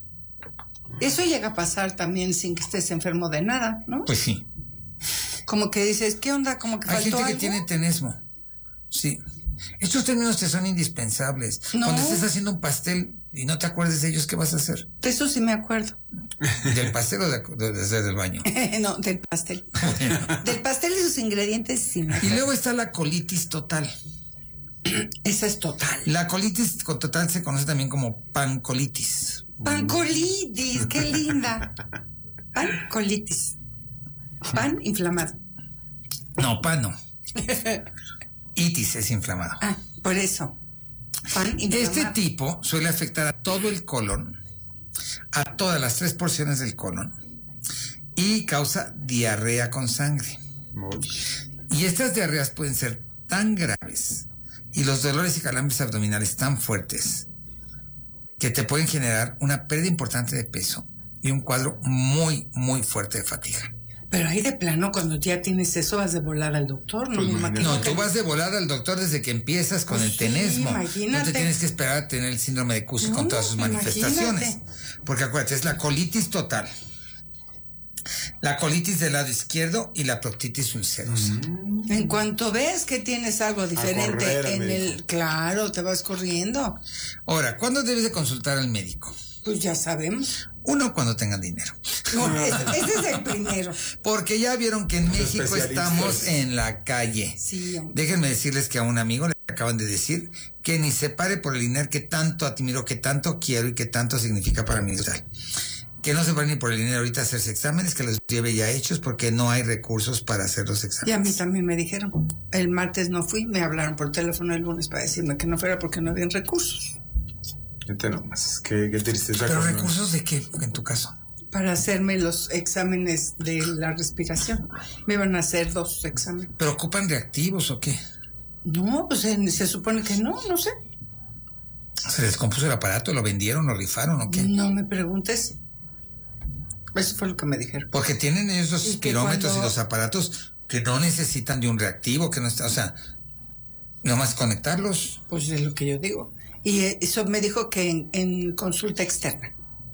Eso llega a pasar también sin que estés enfermo de nada, ¿no? Pues sí. Como que dices, ¿qué onda? Como que Hay faltó gente que algo. tiene tenesmo. Sí. Estos términos te son indispensables. No. Cuando estés haciendo un pastel y no te acuerdes de ellos, ¿qué vas a hacer? De eso sí me acuerdo. ¿Del pastel o del baño? No, del pastel. Del pastel y sus ingredientes sí me Y acuerdo. luego está la colitis total. Esa es total. La colitis total se conoce también como pancolitis. Pancolitis, qué linda. Pancolitis. Pan inflamado. No, pan no. Itis es inflamado. Ah, por eso. Pan inflamado. Este tipo suele afectar a todo el colon, a todas las 3 porciones del colon, y causa diarrea con sangre. Y estas diarreas pueden ser tan graves y los dolores y calambres abdominales tan fuertes que te pueden generar una pérdida importante de peso y un cuadro muy, muy fuerte de fatiga. Pero ahí de plano, cuando ya tienes eso, vas de volada al doctor, ¿no? No, tú vas de volada al doctor desde que empiezas con el tenesmo. Imagínate. No te tienes que esperar a tener el síndrome de Cushing con todas sus manifestaciones. Porque acuérdate, es la colitis total, la colitis del lado izquierdo y la proctitis ulcerosa. En cuanto ves que tienes algo diferente correr, en médico. el... Claro, te vas corriendo. Ahora, ¿cuándo debes de consultar al médico? Pues ya sabemos. Uno, cuando tengan dinero. No, ese es el primero. Porque ya vieron que en Los México especialistas. estamos en la calle. Sí, hombre. Déjenme decirles que a un amigo le acaban de decir que ni se pare por el dinero que tanto admiro, que tanto quiero y que tanto significa para mí. Que no se pare ni por el dinero ahorita a hacerse exámenes, que los lleve ya hechos porque no hay recursos para hacer los Y exámenes. a mí también me dijeron. El martes no fui, me hablaron por teléfono el lunes para decirme que no fuera porque no habían recursos. Gente nomás, qué tristeza. ¿Pero con- recursos de qué, en tu caso? Para hacerme los exámenes de la respiración. Me iban a hacer 2 exámenes. ¿Pero ocupan reactivos o qué? No, pues se supone que no sé. ¿Se les compuso el aparato? ¿Lo vendieron? ¿Lo rifaron o qué? No me preguntes. Eso fue lo que me dijeron. Porque tienen esos Y que pirómetros cuando- y los aparatos que no necesitan de un reactivo, que no está, o sea, nomás conectarlos. Pues es lo que yo digo. Y eso me dijo que en consulta externa.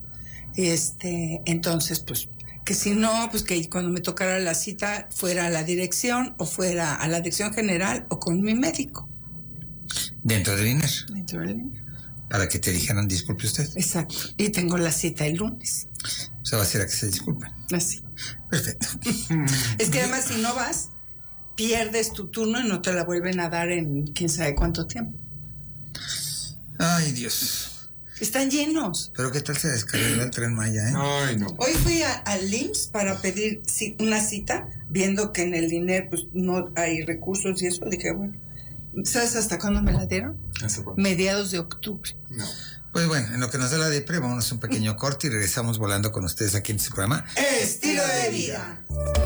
Entonces, pues, que si no, pues que cuando me tocara la cita fuera a la dirección o fuera a la dirección general o con mi médico. Dentro del INER. Dentro del- para que te dijeran disculpe usted. Exacto. Y tengo la cita el lunes. O sea, va a ser a que se disculpen. Así. Perfecto. Es que además si no vas, pierdes tu turno y no te la vuelven a dar en quién sabe cuánto tiempo. Ay, Dios. Están llenos. Pero qué tal se descargó el Tren Maya, Ay, no. Hoy fui al IMSS para pedir una cita, viendo que en el INER pues no hay recursos y eso. Dije, bueno, ¿sabes hasta cuándo me la dieron? ¿Hasta cuándo? Mediados de octubre. No. Pues bueno, en lo que nos da la depre, vámonos a un pequeño corte y regresamos volando con ustedes aquí en este programa. Estilo de vida.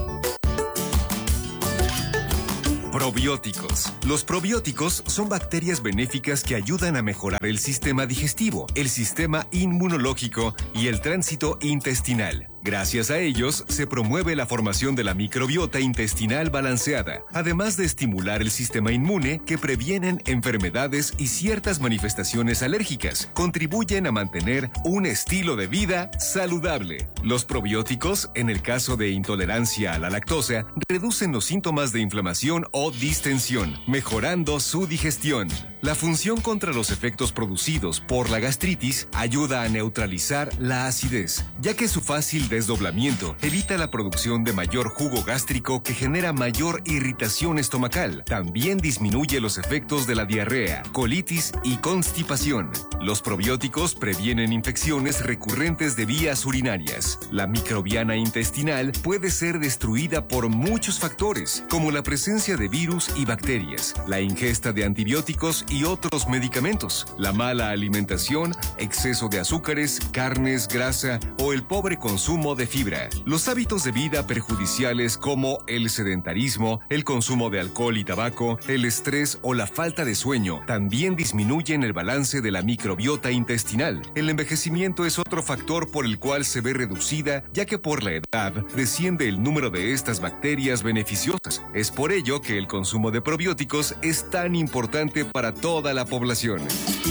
Probióticos. Los probióticos son bacterias benéficas que ayudan a mejorar el sistema digestivo, el sistema inmunológico y el tránsito intestinal. Gracias a ellos, se promueve la formación de la microbiota intestinal balanceada, además de estimular el sistema inmune que previenen enfermedades y ciertas manifestaciones alérgicas. Contribuyen a mantener un estilo de vida saludable. Los probióticos, en el caso de intolerancia a la lactosa, reducen los síntomas de inflamación o distensión, mejorando su digestión. La función contra los efectos producidos por la gastritis ayuda a neutralizar la acidez, ya que su fácil desdoblamiento evita la producción de mayor jugo gástrico que genera mayor irritación estomacal. También disminuye los efectos de la diarrea, colitis y constipación. Los probióticos previenen infecciones recurrentes de vías urinarias. La microbiana intestinal puede ser destruida por muchos factores, como la presencia de virus y bacterias, la ingesta de antibióticos y otros medicamentos, la mala alimentación, exceso de azúcares, carnes, grasa o el pobre consumo de fibra. Los hábitos de vida perjudiciales como el sedentarismo, el consumo de alcohol y tabaco, el estrés o la falta de sueño también disminuyen el balance de la microbiota intestinal. El envejecimiento es otro factor por el cual se ve reducida, ya que por la edad desciende el número de estas bacterias beneficiosas. Es por ello que el consumo de probióticos es tan importante para toda la población.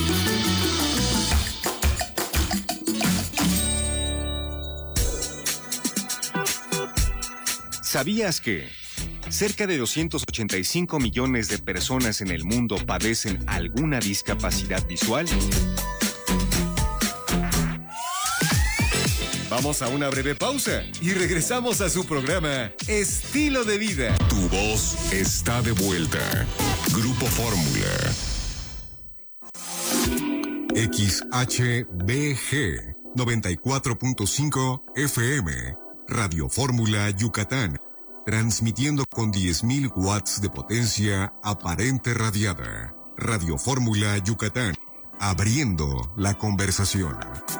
¿Sabías que cerca de 285 millones de personas en el mundo padecen alguna discapacidad visual? Vamos a una breve pausa y regresamos a su programa Estilo de Vida. Tu voz está de vuelta. Grupo Fórmula. XHBG 94.5 FM. Radio Fórmula Yucatán. Transmitiendo con 10.000 watts de potencia aparente radiada. Radio Fórmula Yucatán. Abriendo la conversación.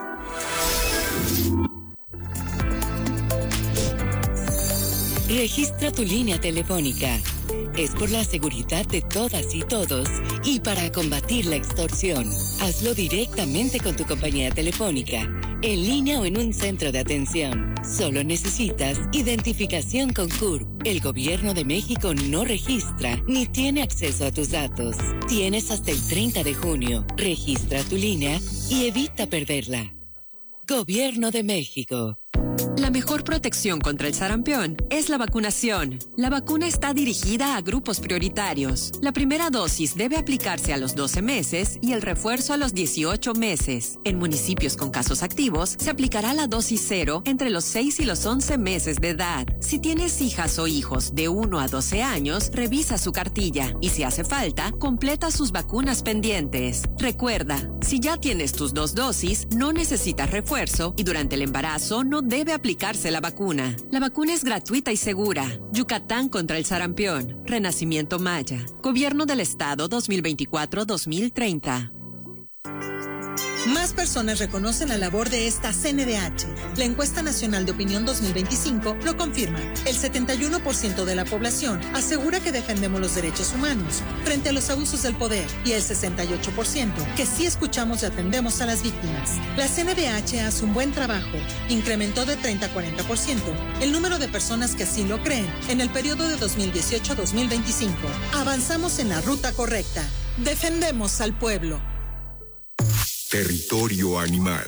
Registra tu línea telefónica. Es por la seguridad de todas y todos y para combatir la extorsión. Hazlo directamente con tu compañía telefónica, en línea o en un centro de atención. Solo necesitas identificación con CURP. El Gobierno de México no registra ni tiene acceso a tus datos. Tienes hasta el 30 de junio. Registra tu línea y evita perderla. Gobierno de México. La mejor protección contra el sarampión es la vacunación. La vacuna está dirigida a grupos prioritarios. La primera dosis debe aplicarse a los 12 meses y el refuerzo a los 18 meses. En municipios con casos activos, se aplicará la dosis 0 entre los 6 y los 11 meses de edad. Si tienes hijas o hijos de 1 a 12 años, revisa su cartilla y si hace falta, completa sus vacunas pendientes. Recuerda, si ya tienes tus 2 dosis, no necesitas refuerzo y durante el embarazo no debe aplicarse la vacuna. La vacuna es gratuita y segura. Yucatán contra el sarampión. Renacimiento Maya. Gobierno del Estado 2024-2030. Más personas reconocen la labor de esta CNDH. La Encuesta Nacional de Opinión 2025 lo confirma. El 71% de la población asegura que defendemos los derechos humanos frente a los abusos del poder y el 68% que sí escuchamos y atendemos a las víctimas. La CNDH hace un buen trabajo. Incrementó de 30 a 40% el número de personas que así lo creen en el periodo de 2018 a 2025. Avanzamos en la ruta correcta. Defendemos al pueblo. Territorio animal.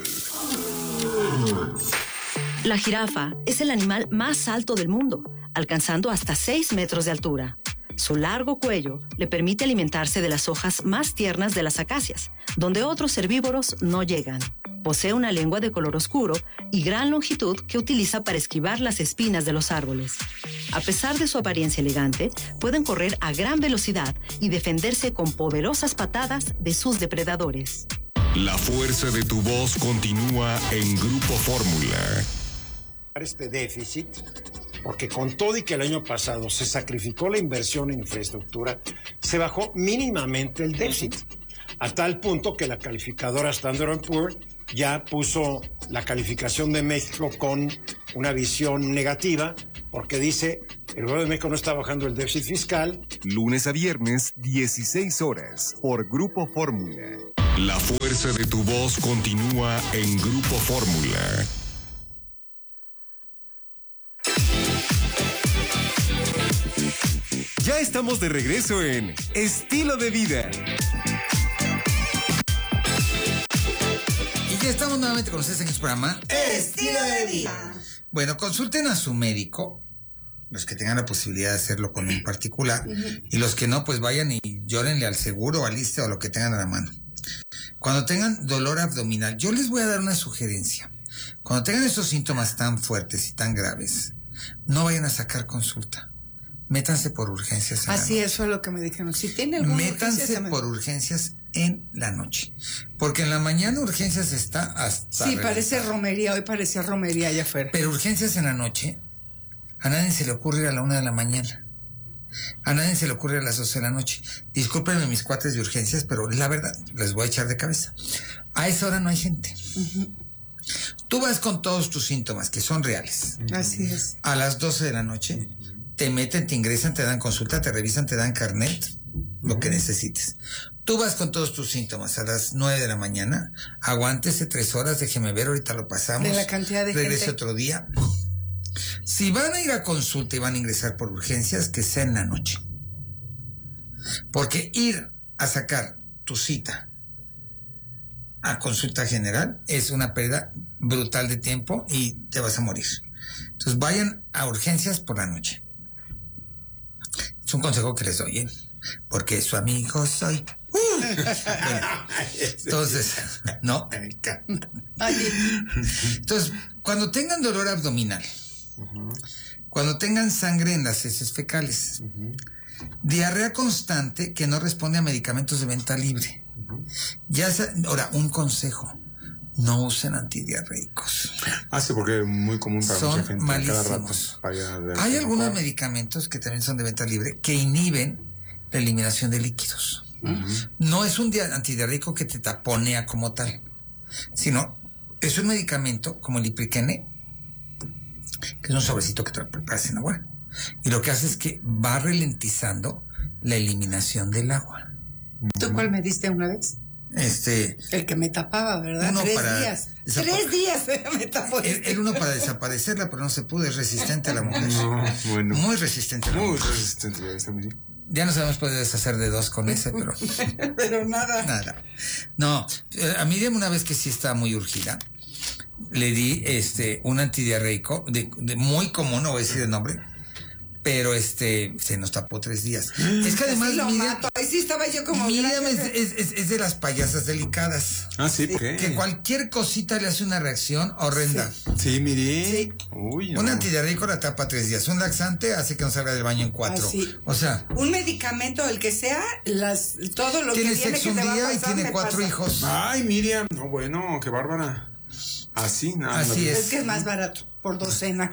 La jirafa es el animal más alto del mundo, alcanzando hasta 6 metros de altura. Su largo cuello le permite alimentarse de las hojas más tiernas de las acacias, donde otros herbívoros no llegan. Posee una lengua de color oscuro y gran longitud que utiliza para esquivar las espinas de los árboles. A pesar de su apariencia elegante, pueden correr a gran velocidad y defenderse con poderosas patadas de sus depredadores. La fuerza de tu voz continúa en Grupo Fórmula. Este déficit, porque con todo y que el año pasado se sacrificó la inversión en infraestructura, se bajó mínimamente el déficit, a tal punto que la calificadora Standard & Poor's ya puso la calificación de México con una visión negativa, porque dice, el gobierno de México no está bajando el déficit fiscal. Lunes a viernes, 16 horas, por Grupo Fórmula. La fuerza de tu voz continúa en Grupo Fórmula. Ya estamos de regreso en Estilo de Vida. Y ya estamos nuevamente con ustedes en este programa Estilo de Vida. Bueno, consulten a su médico, los que tengan la posibilidad de hacerlo con un particular, y los que no, pues vayan y llórenle al seguro, al ISSSTE o lo que tengan a la mano. Cuando tengan dolor abdominal, yo les voy a dar una sugerencia. Cuando tengan estos síntomas tan fuertes y tan graves, no vayan a sacar consulta. Métanse por urgencias en la noche. Así es, fue lo que me dijeron. Si tiene alguna Métanse por urgencias en la noche. Porque en la mañana urgencias está hasta... Sí, parece romería. Hoy parecía romería allá afuera. Pero urgencias en la noche, a nadie se le ocurre ir a la 1 de la mañana. A nadie se le ocurre a las 12 de la noche. Discúlpenme mis cuates de urgencias, pero la verdad, les voy a echar de cabeza. A esa hora no hay gente. Tú vas con todos tus síntomas, que son reales. Así es. A las 12 de la noche, te meten, te ingresan, te dan consulta, te revisan, te dan carnet, lo que necesites. Tú vas con todos tus síntomas a las 9 de la mañana, aguántese 3 horas, déjeme ver, ahorita lo pasamos. De la cantidad de regrese gente. otro día. Si van a ir a consulta y van a ingresar por urgencias, que sea en la noche. Porque ir a sacar tu cita a consulta general es una pérdida brutal de tiempo y te vas a morir. Entonces vayan a urgencias por la noche. Es un consejo que les doy, ¿eh? Porque su amigo soy. Bueno, entonces, ¿no? Entonces, cuando tengan dolor abdominal, cuando tengan sangre en las heces fecales, diarrea constante que no responde a medicamentos de venta libre. Ahora, un consejo. No usen antidiarreicos. Sí, porque es muy común para mucha gente. Malísimos. Cada rato Hay algunos medicamentos que también son de venta libre que inhiben la eliminación de líquidos. No es un antidiarreico que te taponea como tal, sino es un medicamento como el ipriquene, que es un sobrecito que te lo preparas en agua. Y lo que hace es que va ralentizando la eliminación del agua. ¿Tú cuál me diste una vez? El que me tapaba, ¿verdad? 3 días. 3 días me tapó. Era uno para desaparecerla, pero no se pudo, es resistente a la mujer. No, bueno. Muy resistente a la mujer. Muy resistente. Ya nos habíamos podido deshacer de 2 con ese, pero... pero nada. No, a Miriam una vez que sí estaba muy urgida, le di un antidiarreico, de muy común, no voy a decir el nombre, pero se nos tapó 3 días. Es que además Miriam, ahí sí estaba yo como Miriam es de las payasas delicadas. Sí, ¿por qué? Que cualquier cosita le hace una reacción horrenda. Sí, Miriam. Sí. Uy, no. Un antidiarreico la tapa 3 días. Un laxante hace que no salga del baño en 4. Sí. O sea, un medicamento, el que sea, todo lo que viene sexo que un te día va a pasar, y tiene 4 hijos. Ay, Miriam. No, bueno, qué bárbara. Así es que es más barato por docena.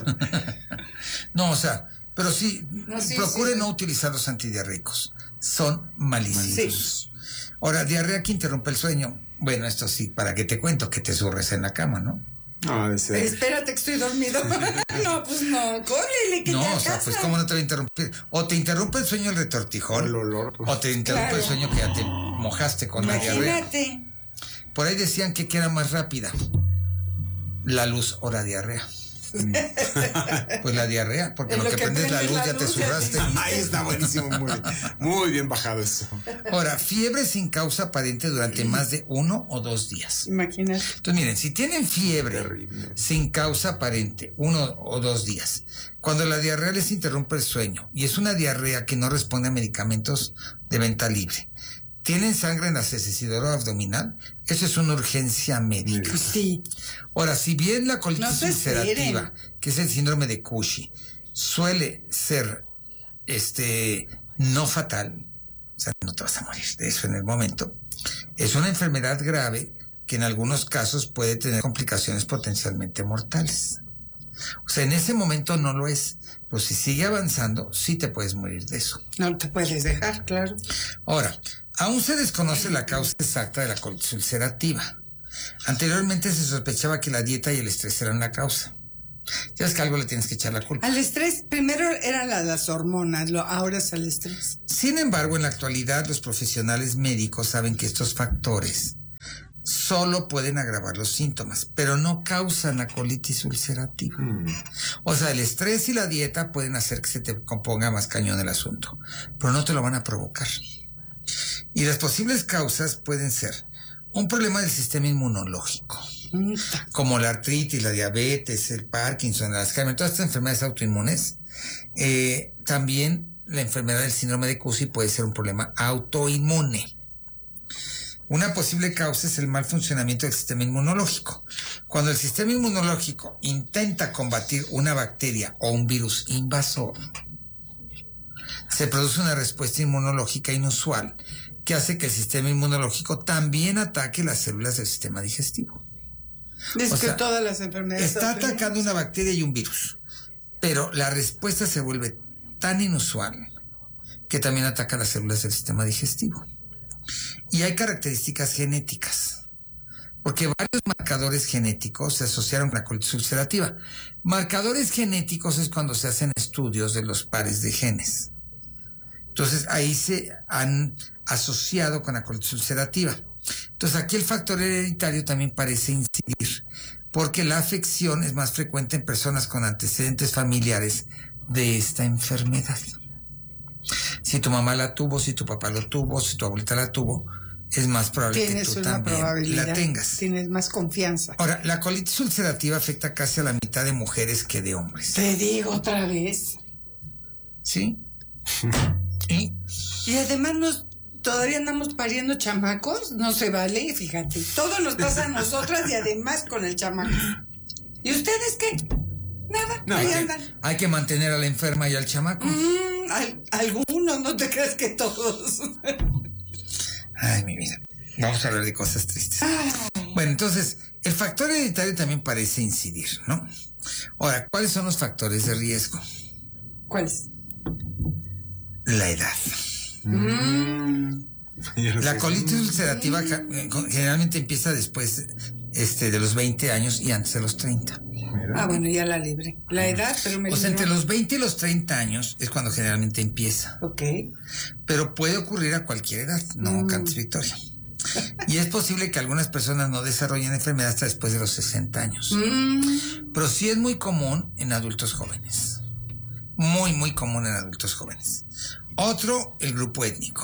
No, o sea, pero sí, procure no utilizar los antidiarreicos. Son malísimos. Ahora, diarrea que interrumpe el sueño. Bueno, esto sí, ¿para qué te cuento? Que te zurres en la cama, ¿no? Espérate que estoy dormido. No, pues no, córrele que no, o sea, pues cómo no te va a interrumpir. O te interrumpe el sueño el retortijón, el olor, pues. O te interrumpe el sueño que ya te mojaste con la diarrea. Por ahí decían que era más rápida la luz o la diarrea. Pues la diarrea, porque en lo que prendes la luz ya te zurraste. Ahí está buenísimo, muy bien bajado eso. Ahora, fiebre sin causa aparente durante más de 1 o 2 días. Imagínate. Entonces, miren, si tienen fiebre sin causa aparente 1 o 2 días, cuando la diarrea les interrumpe el sueño, y es una diarrea que no responde a medicamentos de venta libre, tienen sangre en las heces y dolor abdominal, eso es una urgencia médica. Sí. Ahora, si bien la colitis ulcerativa, que es el síndrome de Cushing, suele ser no fatal, o sea, no te vas a morir de eso en el momento, es una enfermedad grave que en algunos casos puede tener complicaciones potencialmente mortales. O sea, en ese momento no lo es, pues si sigue avanzando, sí te puedes morir de eso. No te puedes dejar, claro. Ahora, aún se desconoce la causa exacta de la colitis ulcerativa. Anteriormente se sospechaba que la dieta y el estrés eran la causa. Ya ves que algo le tienes que echar la culpa. Al estrés, primero eran las hormonas, ahora es el estrés. Sin embargo, en la actualidad los profesionales médicos saben que estos factores solo pueden agravar los síntomas, pero no causan la colitis ulcerativa. O sea, el estrés y la dieta pueden hacer que se te componga más cañón el asunto, pero no te lo van a provocar. Y las posibles causas pueden ser un problema del sistema inmunológico, como la artritis, la diabetes, el Parkinson, el Alzheimer, todas estas enfermedades autoinmunes. También la enfermedad del síndrome de Cushing puede ser un problema autoinmune. Una posible causa es el mal funcionamiento del sistema inmunológico. Cuando el sistema inmunológico intenta combatir una bacteria o un virus invasor, se produce una respuesta inmunológica inusual que hace que el sistema inmunológico también ataque las células del sistema digestivo. Es que todas las enfermedades está atacando una bacteria y un virus, pero la respuesta se vuelve tan inusual que también ataca las células del sistema digestivo. Y hay características genéticas, porque varios marcadores genéticos se asociaron con la colitis ulcerativa. Marcadores genéticos es cuando se hacen estudios de los pares de genes. Entonces ahí se han asociado con la colitis ulcerativa. Entonces aquí el factor hereditario también parece incidir, porque la afección es más frecuente en personas con antecedentes familiares de esta enfermedad. Si tu mamá la tuvo, si tu papá lo tuvo, si tu abuelita la tuvo, es más probable que tú también la tengas. Tienes más confianza. Ahora, la colitis ulcerativa afecta casi a la mitad de mujeres que de hombres. Te digo otra vez. ¿Sí? Y además todavía andamos pariendo chamacos, no se vale, fíjate. Todo nos pasa a nosotras y además con el chamaco. ¿Y ustedes qué? Nada, ahí andan. Hay que mantener a la enferma y al chamaco. Algunos, no te creas que todos. Ay, mi vida. Vamos a hablar de cosas tristes. Bueno, entonces, el factor hereditario también parece incidir, ¿no? Ahora, ¿cuáles son los factores de riesgo? ¿Cuáles? La edad. La colitis ulcerativa generalmente empieza después de los 20 años y antes de los 30. Bueno, ya la libré. La edad, pero o sea, entre los 20 y los 30 años es cuando generalmente empieza. Ok. Pero puede ocurrir a cualquier edad, no cantes victoria. Y es posible que algunas personas no desarrollen enfermedad hasta después de los 60 años. Pero sí es muy común en adultos jóvenes. Muy, muy común en adultos jóvenes. Otro, el grupo étnico.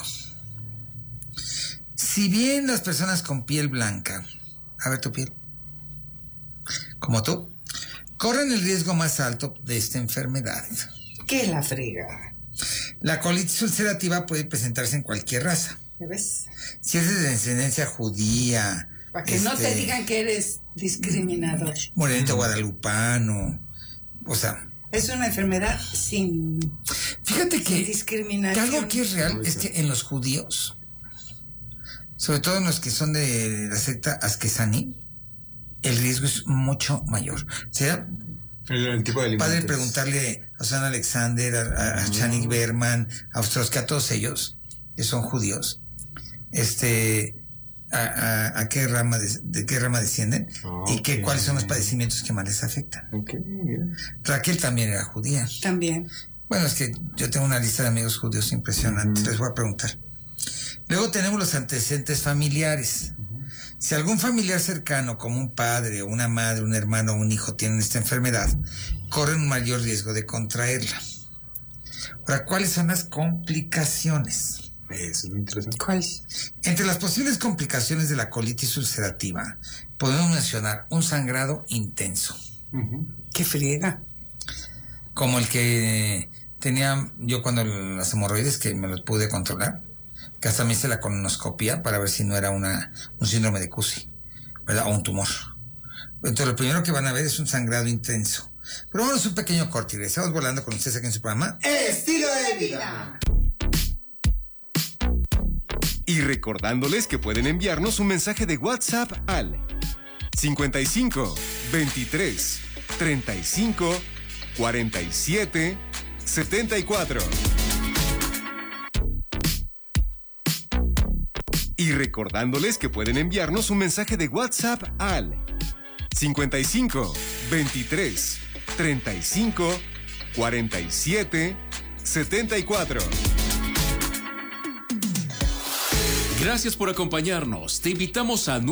Si bien las personas con piel blanca, a ver tu piel, como tú, corren el riesgo más alto de esta enfermedad. ¿Qué la frega? La colitis ulcerativa puede presentarse en cualquier raza. ¿Ya ves? Si eres de descendencia judía. Para que no te digan que eres discriminador. Morenito guadalupano. O sea. Es una enfermedad sin. Fíjate que. Sin discriminación. Que algo que es real es que en los judíos, sobre todo en los que son de la secta Askenazi, el riesgo es mucho mayor. ¿Será el tipo de padre preguntarle a Susana Alexander, a Chanik Berman, a Ostrowski, a todos ellos que son judíos, a qué rama de qué rama descienden y cuáles son los padecimientos que más les afectan? Raquel también era judía. También. Bueno, es que yo tengo una lista de amigos judíos impresionante, les voy a preguntar. Luego tenemos los antecedentes familiares. Si algún familiar cercano, como un padre, o una madre, un hermano o un hijo, tienen esta enfermedad, corren un mayor riesgo de contraerla. Ahora, ¿cuáles son las complicaciones? Eso es muy interesante. ¿Cuáles? Entre las posibles complicaciones de la colitis ulcerativa, podemos mencionar un sangrado intenso. ¡Qué friega! Como el que tenía yo cuando las hemorroides, que me lo pude controlar, que hasta me hice la colonoscopia para ver si no era un síndrome de Cusi, ¿verdad? O un tumor. Entonces, lo primero que van a ver es un sangrado intenso. Pero vámonos un pequeño corte y regresamos volando con ustedes aquí en su programa Estilo de Vida. Y recordándoles que pueden enviarnos un mensaje de WhatsApp al 55 23 35 47 74. Y recordándoles que pueden enviarnos un mensaje de WhatsApp al 55 23 35 47 74. Gracias por acompañarnos. Te invitamos a